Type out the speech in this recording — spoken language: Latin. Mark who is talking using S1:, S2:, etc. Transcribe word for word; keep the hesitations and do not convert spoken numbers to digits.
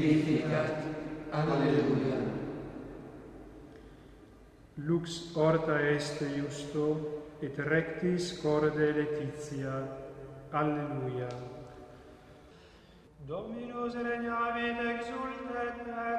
S1: vivificat. Alleluia.
S2: Lux orta est justo, et rectis corde Laetitia. Alleluia.
S3: Dominus regnavit exultet